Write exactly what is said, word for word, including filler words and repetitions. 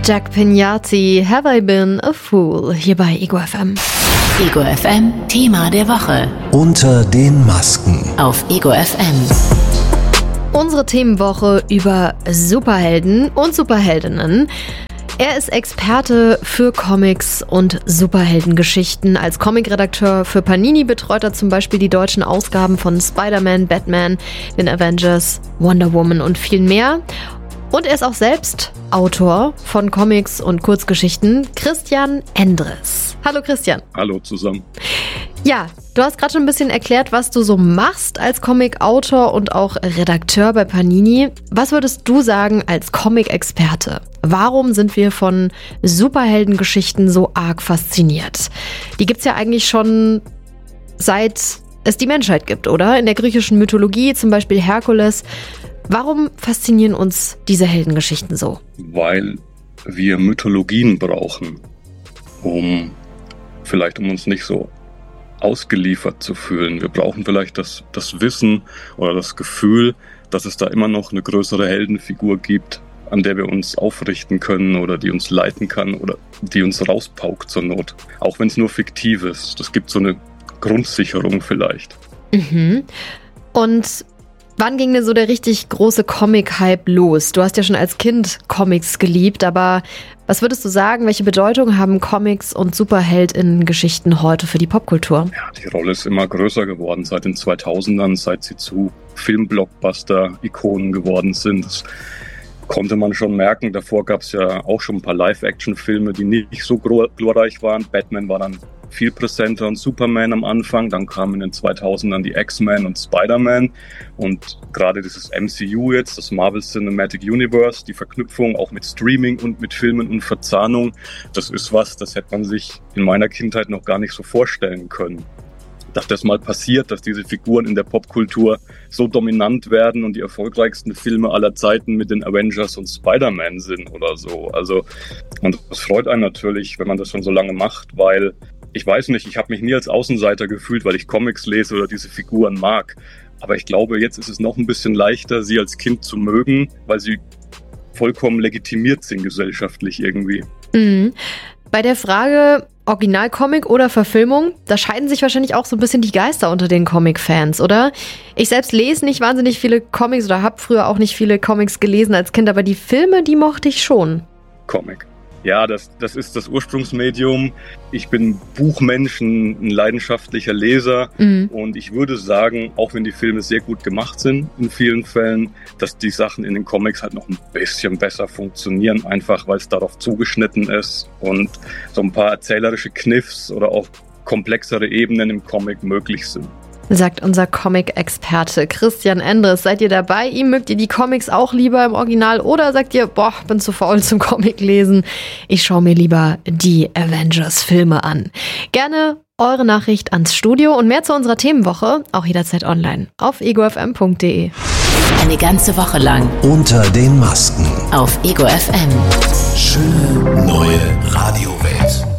Jack Pignati, Have I Been a Fool? Hier bei Ego F M. Ego F M, Thema der Woche. Unter den Masken. Auf Ego F M. Unsere Themenwoche über Superhelden und Superheldinnen. Er ist Experte für Comics und Superheldengeschichten. Als Comicredakteur für Panini betreut er zum Beispiel die deutschen Ausgaben von Spider-Man, Batman, den Avengers, Wonder Woman und viel mehr. Und er ist auch selbst Autor von Comics und Kurzgeschichten, Christian Endres. Hallo Christian. Hallo zusammen. Ja, du hast gerade schon ein bisschen erklärt, was du so machst als Comic-Autor und auch Redakteur bei Panini. Was würdest du sagen als Comic-Experte? Warum sind wir von Superheldengeschichten so arg fasziniert? Die gibt's ja eigentlich schon seit es die Menschheit gibt, oder? In der griechischen Mythologie, zum Beispiel Herkules. Warum faszinieren uns diese Heldengeschichten so? Weil wir Mythologien brauchen, um vielleicht um uns nicht so ausgeliefert zu fühlen. Wir brauchen vielleicht das, das Wissen oder das Gefühl, dass es da immer noch eine größere Heldenfigur gibt, an der wir uns aufrichten können oder die uns leiten kann oder die uns rauspaukt zur Not. Auch wenn es nur fiktiv ist. Das gibt so eine Grundsicherung vielleicht. Mhm. Und wann ging denn so der richtig große Comic-Hype los? Du hast ja schon als Kind Comics geliebt, aber was würdest du sagen, welche Bedeutung haben Comics und SuperheldInnen-Geschichten heute für die Popkultur? Ja, die Rolle ist immer größer geworden seit den zweitausendern, seit sie zu Film-Blockbuster-Ikonen geworden sind. Das konnte man schon merken. Davor gab es ja auch schon ein paar Live-Action-Filme, die nicht so glorreich waren. Batman war dann viel präsenter und Superman am Anfang. Dann kamen in den zweitausendern die X-Men und Spider-Man. Und gerade dieses M C U jetzt, das Marvel Cinematic Universe, die Verknüpfung auch mit Streaming und mit Filmen und Verzahnung, das ist was, das hätte man sich in meiner Kindheit noch gar nicht so vorstellen können. Dass das mal passiert, dass diese Figuren in der Popkultur so dominant werden und die erfolgreichsten Filme aller Zeiten mit den Avengers und Spider-Man sind oder so. Also, und das freut einen natürlich, wenn man das schon so lange macht, weil ich weiß nicht, ich habe mich nie als Außenseiter gefühlt, weil ich Comics lese oder diese Figuren mag. Aber ich glaube, jetzt ist es noch ein bisschen leichter, sie als Kind zu mögen, weil sie vollkommen legitimiert sind gesellschaftlich irgendwie. Mhm. Bei der Frage Originalcomic oder Verfilmung, da scheiden sich wahrscheinlich auch so ein bisschen die Geister unter den Comic-Fans, oder? Ich selbst lese nicht wahnsinnig viele Comics oder habe früher auch nicht viele Comics gelesen als Kind, aber die Filme, die mochte ich schon. Comic. Ja, das, das ist das Ursprungsmedium. Ich bin Buchmensch, ein, ein leidenschaftlicher Leser. Mhm. Und ich würde sagen, auch wenn die Filme sehr gut gemacht sind in vielen Fällen, dass die Sachen in den Comics halt noch ein bisschen besser funktionieren, einfach weil es darauf zugeschnitten ist und so ein paar erzählerische Kniffs oder auch komplexere Ebenen im Comic möglich sind. Sagt unser Comic-Experte Christian Endres. Seid ihr dabei? Ihm mögt ihr die Comics auch lieber im Original oder sagt ihr, boah, bin zu faul zum Comic lesen. Ich schaue mir lieber die Avengers-Filme an. Gerne eure Nachricht ans Studio und mehr zu unserer Themenwoche auch jederzeit online auf ego f m punkt d e. Eine ganze Woche lang Unter den Masken. auf Ego F M. Schöne neue Radiowelt.